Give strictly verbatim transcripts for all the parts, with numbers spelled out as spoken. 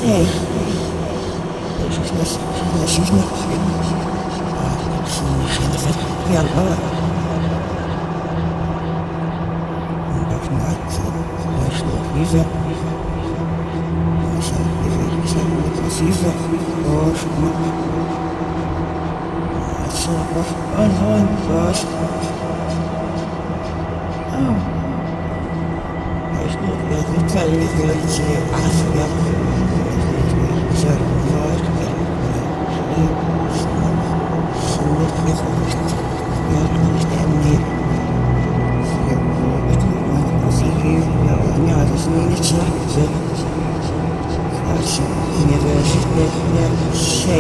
say, she's not, she's not, she's not, yeah, well, that's not, that's not, he's a, he's a, he's a, he's a, oh, she's not, that's a, oh, no, gosh, oh. Tell me if you like to say it, ask me up. So, no, I can get it. So, let me you understand me. I see you, no, no, I just need to check it. That's never, never say.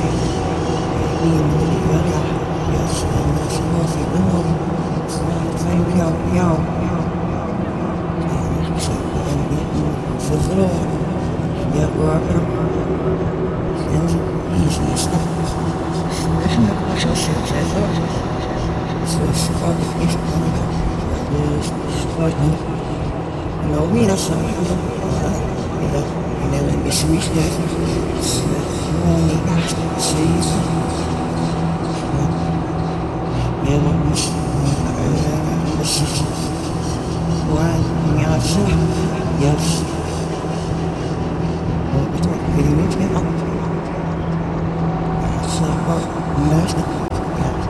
Yes, it's nothing, no. It's not, thank you, yo. For the Lord, yeah, we're and easy stuff. There's not much else I thought. So it's hard to get it. Starting. No, we are sorry. And then we switch that. It's only after the season. Yeah, what was the season? Why, yes, yes.